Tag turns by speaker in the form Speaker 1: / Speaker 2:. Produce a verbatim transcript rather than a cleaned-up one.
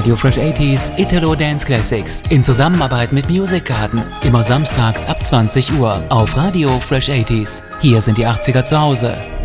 Speaker 1: Radio Fresh achtziger Italo Dance Classics in Zusammenarbeit mit Music Garden. Immer samstags ab zwanzig Uhr auf Radio Fresh achtziger. Hier sind die achtziger zu Hause.